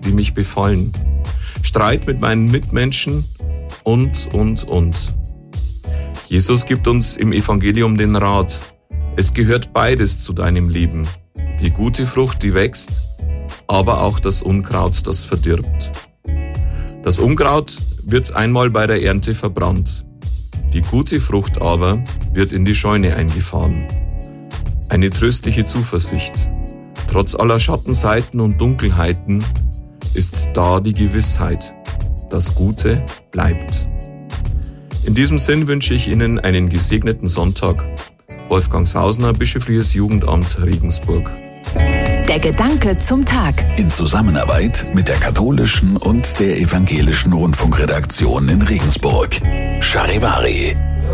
die mich befallen. Streit mit meinen Mitmenschen und. Jesus gibt uns im Evangelium den Rat: Es gehört beides zu deinem Leben. Die gute Frucht, die wächst, aber auch das Unkraut, das verdirbt. Das Unkraut wird einmal bei der Ernte verbrannt. Die gute Frucht aber wird in die Scheune eingefahren. Eine tröstliche Zuversicht. Trotz aller Schattenseiten und Dunkelheiten ist da die Gewissheit: Das Gute bleibt. In diesem Sinn wünsche ich Ihnen einen gesegneten Sonntag. Wolfgang Sausner, Bischöfliches Jugendamt Regensburg. Der Gedanke zum Tag. In Zusammenarbeit mit der katholischen und der evangelischen Rundfunkredaktion in Regensburg. Charivari.